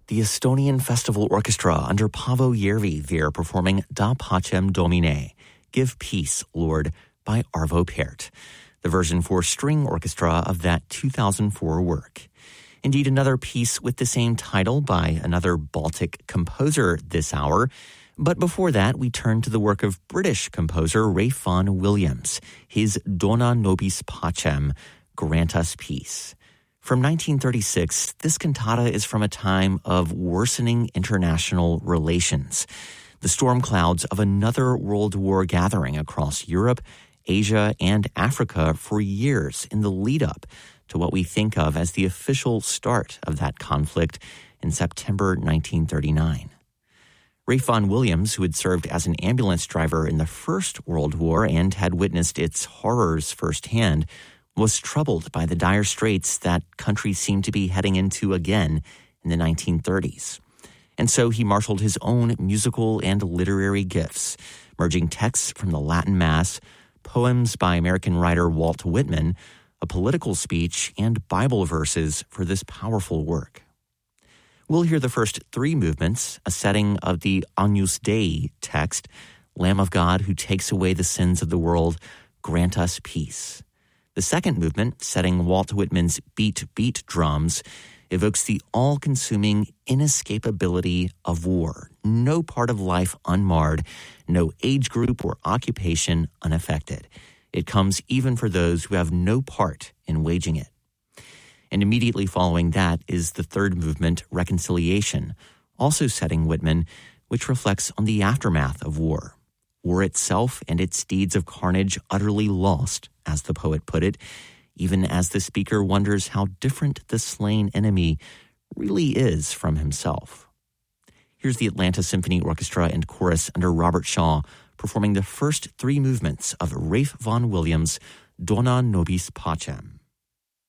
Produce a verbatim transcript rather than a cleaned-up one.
The Estonian Festival Orchestra under Paavo Järvi there performing Da Pacem Domine, Give Peace, Lord, by Arvo Pärt, the version for string orchestra of that two thousand four work. Indeed, another piece with the same title by another Baltic composer this hour. But before that, we turn to the work of British composer Ralph Vaughan Williams, his Dona Nobis Pacem, Grant Us Peace. From nineteen thirty-six, this cantata is from a time of worsening international relations. The storm clouds of another world war gathering across Europe, Asia, and Africa for years in the lead-up to what we think of as the official start of that conflict in September nineteen thirty-nine. Ralph Vaughan Williams, who had served as an ambulance driver in the First World War and had witnessed its horrors firsthand, was troubled by the dire straits that country seemed to be heading into again in the nineteen thirties. And so he marshaled his own musical and literary gifts, merging texts from the Latin Mass, poems by American writer Walt Whitman, a political speech, and Bible verses for this powerful work. We'll hear the first three movements, a setting of the Agnus Dei text, Lamb of God who takes away the sins of the world, grant us peace. The second movement, setting Walt Whitman's Beat, Beat drums, evokes the all-consuming inescapability of war, no part of life unmarred, no age group or occupation unaffected. It comes even for those who have no part in waging it. And immediately following that is the third movement, Reconciliation, also setting Whitman, which reflects on the aftermath of war. War itself and its deeds of carnage utterly lost, as the poet put it, even as the speaker wonders how different the slain enemy really is from himself. Here's the Atlanta Symphony Orchestra and Chorus under Robert Shaw performing the first three movements of Ralph Vaughan Williams' Dona Nobis Pacem.